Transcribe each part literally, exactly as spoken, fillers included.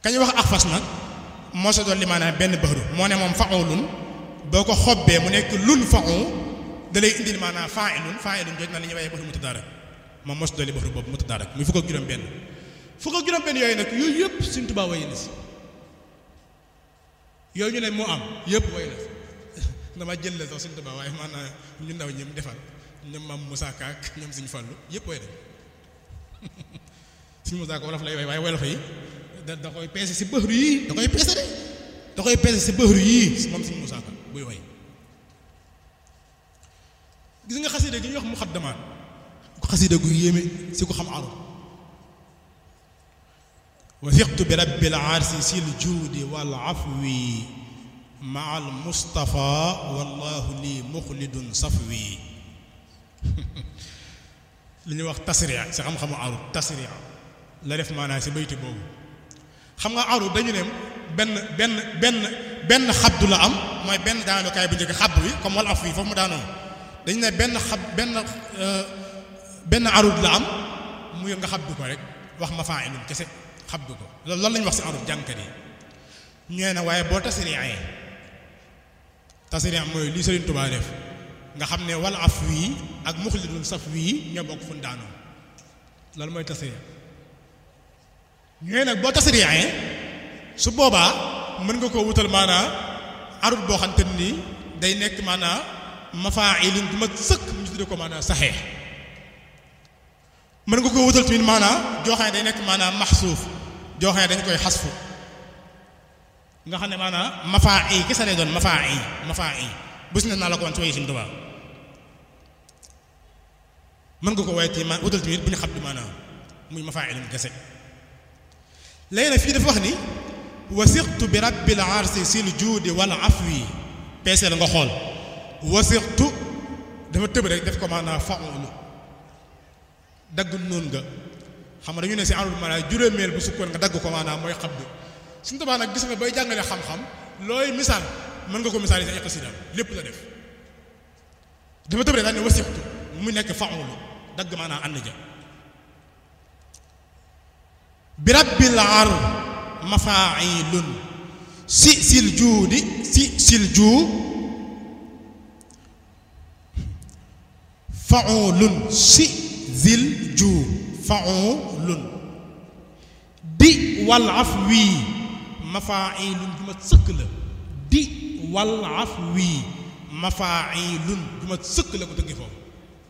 kañ wax axfas nag moo sa doon li maanaam benn baxru moo ne moom fa'ulun boo ko xobbee mu nekk lun fa'u da lay indil maanaam fa'ilun fa'ilun jot na li ñuy waaye baxru mutadarak moom moo sa doon li baxru boobu mutadarak muy fukk ak juróom benn fukk ak juróom benn yooyu nag yooyu yëpp Sëriñ Tuubaa way na si yooyu ñu ne moo am yëpp way na si dama jël la sax Sëriñ Tuubaa waaye maanaam ñu ndaw ñi mu defal ñoom maam Moussa Ka ak ñoom Sëriñ Fallu yëpp way na Sëriñ Moussa Ka wolof lay way waaye wolof yi da da koy peese si bëxru yii da koy peese de da koy peese si bëxru yii moom Sëriñ Moussa Ka buy way gis nga xasida gi ñuy wax muxaddamaat xasida gu yéeme si ko xam arab wathiqtu bi rabbil arsi sil juudi wal afwi maa al mustafa wallahu li muxlidun safwi li ñuy wax tasriya si xam-xamu arab tasriya la def maanaam si bayti boobu xam nga arab dañu ne benn benn benn benn xabdu la am mooy benn daanukaay bu njëkk xabdu bi comme wal afwi foofu mu daanoo dañu ne benn xab benn benn arud la am muy nga xabdu ko rek wax mafaa'ilun kese xabdu ko loolu loolu lañu wax si arud jànkat yi ñëwee na waaye boo tasriyaee tasriya mooy li Sëriñ Tuubaa def nga xam ne wal afwi ak muxlidun safwi ñoo bokk fu daanoo loolu mooy tasriya ñëwee nag boo tasriyaee su boobaa mën nga koo wutal maanaa arud boo xam te nii day nekk maanaa mafaa'ilun du ma sëkk ñu tudde ko maanaa saxee mën nga koo wutal tamit maanaa joo xam ne day nekk maanaa maxsuuf joo xam ne dañ koy xasfu nga xam ne maanaa mafaa'i kese lay doon mafaa'i mafaa'i bés na naa la ko wan ci way Sëriñ Tuubaa mën nga ko waaye ci ma wutal tamit bu ñu xam di maanaa muy mafaa'ilun kese léegi nag fii dafa wax ni wasiqtu bi rabbil arsi sil juudi wal afwi peese la nga xool wasiqtu dafa tëb rek def ko maanaa fa'ulu dagg noonu nga xam nga dañu ne si anul maanaam juróomeel bu sukkoon nga dagg ko maanaam mooy xabdu Sëriñ Tuubaa nag gis nga bay jàngale xam-xam looy misaal mën nga ko misaal yi sa yàq si daal lépp la def dafa tëb rek daal ne wasiqtu mu nekk fa'ulu dagg maanaam ànd ja bi rabbil ar mafaa'ilun si sil juudi si sil juu fa'ulun si zil juu fa'ulun di wal afwi mafaa'ilun du ma sëkk la di wal afwi mafaa'ilun du ma sëkk la ko tëggi foofu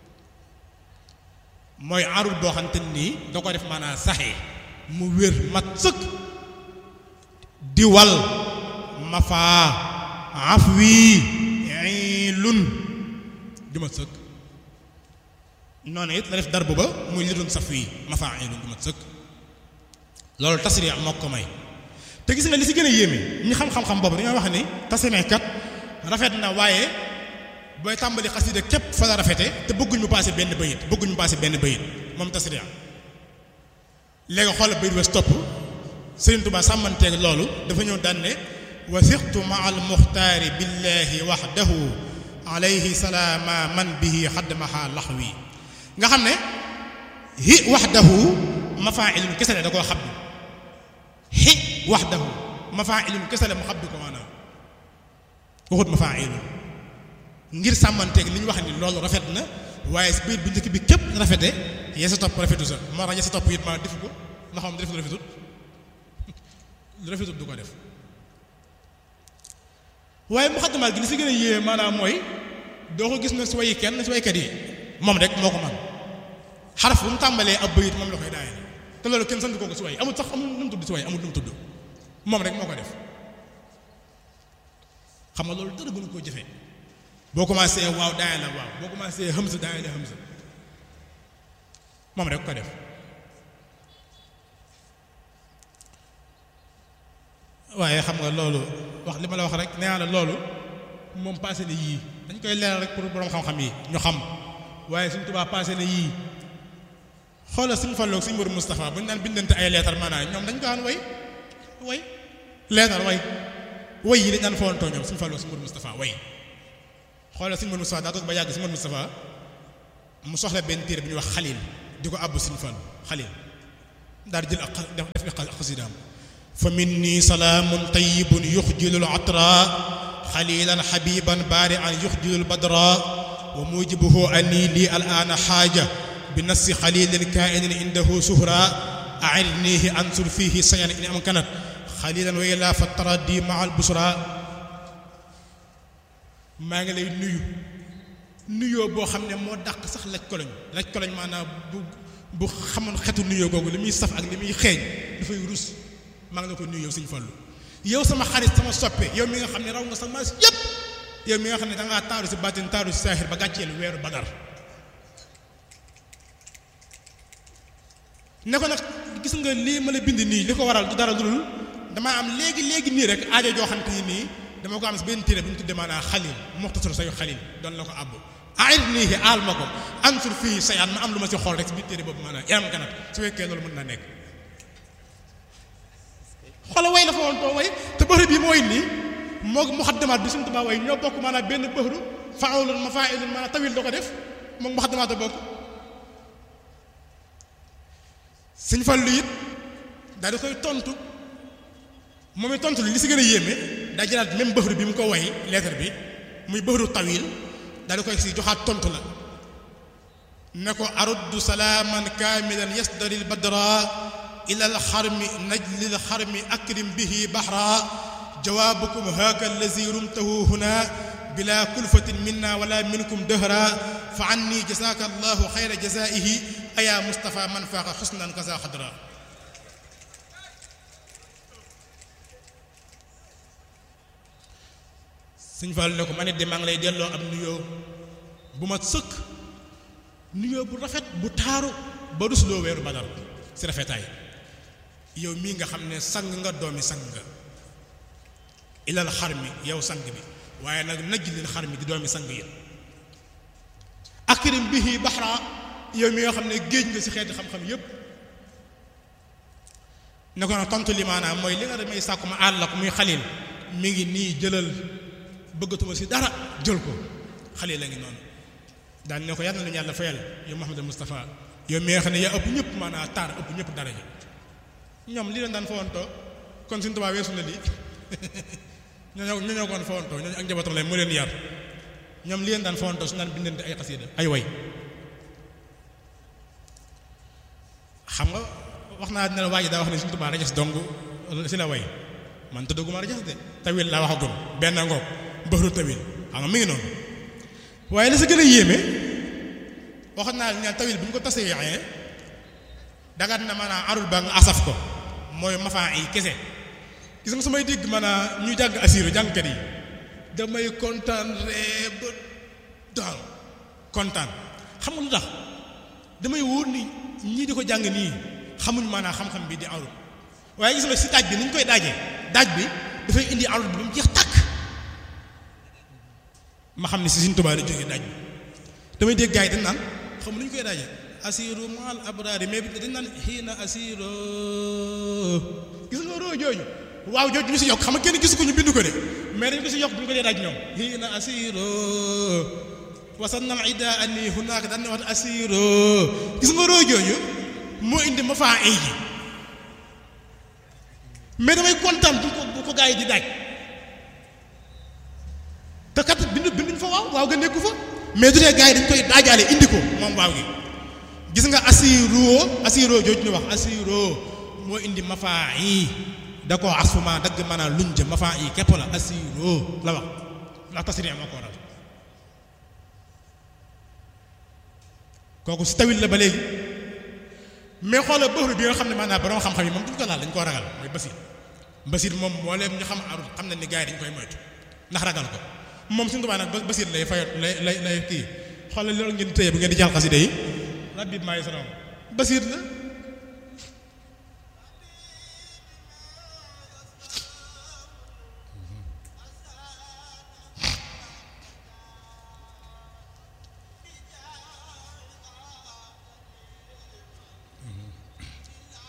mooy arul boo xamante nii da ko def maanaam saxee mu wér mat sëkk di wal mafaa afwi ilun du ma sëkk noonu it la def darbu ba muy li doon saf wi mafaa'ilun du mat sëkk loolu tasriya moo ko may te gis nga li si gën a yéeme ñi xam-xam-xam boobu dañoo wax ni tasriya kat rafet na waaye booy tàmbali xasida képp fa la rafete te bëgguñ mu paase benn bayit bëgguñ mu paase benn bayit moom tasriya léegi xoolal bayit was topp Sëriñ Tuubaa sàmmanteeg loolu dafa ñëw daan ne wasiqtu ma al muxtaari billahi waxdahu alayhi salaama man bihi xaddamaha laxwi nga xam ne hi waxdahu mafaa'ilun kese la da koo xabdu hi waxdahu mafaa'ilun kese la mu xabdu ko maanaam waxut mafaa'ilun ngir sàmmanteeg li ñu wax ni loolu rafet na waaye si biir bu njëkk bi képp rafete yee sa topp rafetu sa moo tax yee sa topp it ma defu ko nga xam ne def lu rafetut lu rafetut du ko def waaye muxaddamaat gi li si gën a yéeme maanaam mooy doo ko gis na si wayi kenn si waykat yi moom rek moo ko man xaraf bu mu tàmbalee ab bayit moom la koy daayee te loolu kenn sant ko ko si way amul sax amul nu mu tudd si way amul nu mu tudd moom rek moo ko def xam nga loolu dara gënu koo jëfee boo commencé waaw daayee la waaw boo commencé hamza daayee la hamza moom rek ko def waaye xam nga loolu wax li ma la wax rek nee naa la loolu moom passé na yii dañ koy leeral rek pour borom xam-xam yi ñu xam waaye Sëriñ Tuubaa passé na yii xoolal Sëriñ Fallu ak Sëriñ Moodu Moustapha bu ñu daan bindante ay leetar maanaam ñoom dañ ko daan way way leetar way way yi dañ daan foontoo ñoom Sëriñ Fallu ak Sëriñ Moodu Moustapha way xoolal Sëriñ Moodu Moustapha daa toog ba yàgg Sëriñ Moodu Moustapha mu soxla benn téere bi ñuy wax xalil di ko àbb Sëriñ Fallu xalil daal di jël ak def def xasidaam fa minni salaamun tayyibun yuxjilul atra xalilan xabiban baari an yuxjilul badra wa mujibuhu anni lii al aana xaaja bi nassi xalilin kainin indahu suhra airnihi ansur fihi sayan in am kanat xalilan wa ila fa taraddi maa al busra maa ngi lay nuyu nuyoo boo xam ne moo dàq sax laj koloñ laj koloñ maanaam bu bu xamoon xetu nuyoo googu li muy saf ak li muy xeeñ dafay rus maa ngi la ko nuyu yow Sëñ Fallu yow sama xarit sama soppe yow mi nga xam ne raw nga sa maas yépp yow mi nga xam ne dangaa taaru si baatin taaru si saaxir ba gàcceel weeru Badar ne ko nag gis nga lii ma la bind nii li ko waral du dara dul damaa am léegi léegi nii rek aajo joo xam ne nii dama ko am si benn téere bu ñu tuddee maanaam xalil muxtasar sayu xalil doon la ko àbb air nii aal ma ko ansur fii sayaan ma am lu ma si xool rek si biir téere boobu maanaam yaram kanat su fekkee loolu mën na nekk xoola way la fa woon too way te bëxru bi mooy nii moo muxaddamaat bi suñu tubaab way ñoo bokk maanaam benn bëxru faawlun mafaa'ilun maanaam tawil da ko def moom muxaddamaat a bokk Sëñ Fallu it daal di koy tontu moom it tontu li li si gën a yéeme daa jëlaat même bëxru bi mu ko way lettre bi muy bëxru tawil daal di koy si joxaat tontu la ne ko aruddu salaaman kaamilan yasdaril badra ila alxarmi najli alxarmi akrim bihi bahra jawaabukum haaka allazi rumtahu huna bila kulfatin minna wala minkum dëhra fa anni jasaaka allahu xayra jasaihi aya Mustafa man faaqa xusnan kaza xadra Sëñ Fallu ne ko ma ne de maa ngi lay delloo am nuyoo bu ma sëkk nuyoo bu rafet bu taaru ba rusloo weeru Badar si rafetaay yow mii nga xam ne sang nga doomi sang nga ilal xar mi yow sang bi waaye nag najlil xar mi di doomi sang yi akrim bihi bahra yow mi nga xam ne géej nga si xeeti xam-xam yépp ne ko nag tontu li maanaam mooy li nga damay sàkku ma àll ko muy xalil mi ngi nii jëlal bëggatuma si dara jël ko xalil la ngi noonu daan ne ko yàlla na yàlla fayal yow Muhammadul Mustafa yow mi nga xam ne yaa ëpp ñëpp maanaam taar ëpp ñëpp daraja ñoom lii leen daan fawantoo kon Sëñ Tuubaa weesu na lii ñoo ñoo ñoo koon fawantoo ñooñu ak njabootam lay mu leen yar ñoom lii leen daan fawantoo su naan bindante ay xasiida ay way xam nga wax naa ne la waa ji daa wax ne Sëñ Tuubaa rajas dong si la way man tuddaguma rajas de tawil laa waxagum benn ngoog bëxru tawil xam nga mi ngi noonu waaye la si gën a yéeme waxoon naa ne tawil bu ñu ko tasee yaxee dagat na maanaam arul ba nga asaf ko mooy mafaa yi kese gis nga su may dégg maanaam ñuy jàng asiiru jàngkat yi damay kontaan ree ba daal kontaan xam nga lu tax damay wóor ni ñii di ko jàng nii xamuñ maanaam xam-xam bi di arul waaye gis nga si daaj bi ni ñu koy daajee daaj bi dafay indi arul bi ba mu jeex tàkk ma xam ne si Sëñ Tuubaa la jógee daaj bi damay dégg gars yi dañ naan xam nu ñu koy daajee asiru maal abraari mais bi dañ naan xiina asiru gis nga roo jooju waaw jooju ñu si yokk xam nga kenn gisu ko ñu bind ko de mais dañ ko si yokk bu ñu ko dee daaj ñoom xiina asiru wasannal ida anni hunaaka dañ ne wax asiru gis nga roo jooju moo indi ma faa ay ji mais damay kontaan bu ko bu ko gaa yi di daaj te kat bindu binduñ fa waaw waaw nga nekku fa mais du dee gaa yi dañ koy daajaale indi ko moom waaw gi gis nga asiroo asiroo jooju ñu wax asiroo moo indi mafaa yi da koo asfuma dagg maanaam luñ jëm mafaa yi képp la asiroo la wax ndax tasri moo ko waral kooku si tawil la ba léegi mais xoolal bëxru bi nga xam ne maanaam borom xam-xam yi moom duñ ko laal dañ koo ragal mooy basir basir moom moo leen ñu xam arul xam nañ ni gars yi dañ koy moytu ndax ragal ko moom suñu tubaab nag basir lay fayot lay lay lay kii xoolal loolu ngeen téye bu ngeen di jàll xasida yi rabbi maay salaam basir la